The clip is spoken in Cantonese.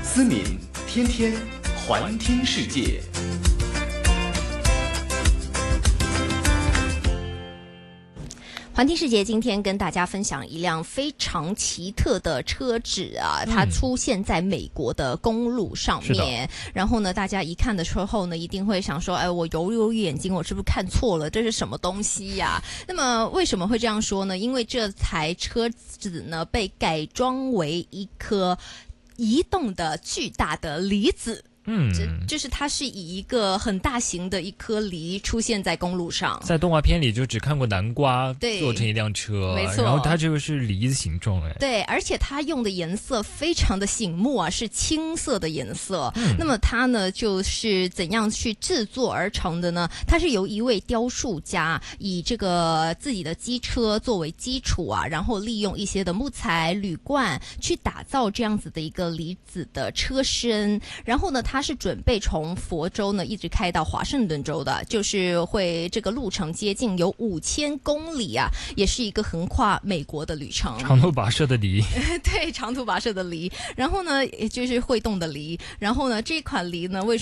思敏天天环听世界。 环听世界今天跟大家分享一辆非常奇特的车子啊，它出现在美国的公路上面。然后呢，大家一看的时候呢，一定会想说，我揉眼睛，我是不是看错了？这是什么东西呀？那么为什么会这样说呢？因为这台车子呢被改装为一颗移动的巨大的梨子。就是它是以一个很大型的一颗梨出现在公路上， 在动画片里就只看过南瓜做成一辆车， 没错， 然后它这个是梨子形状对，而且它用的颜色非常的醒目啊，是青色的颜色。那么它呢就是怎样去制作而成的呢？它是由一位雕塑家以这个自己的机车作为基础啊，然后利用一些的木材、铝罐去打造这样子的一个梨子的车身，然后呢它是准备从佛州呢一直开到华盛顿州的，就是会这个路程接近有5000公里啊，也是一个横跨美国的旅程。 长途跋涉的梨对，长途跋涉的梨，然后呢也就是会动的梨，然后呢这款梨呢为什么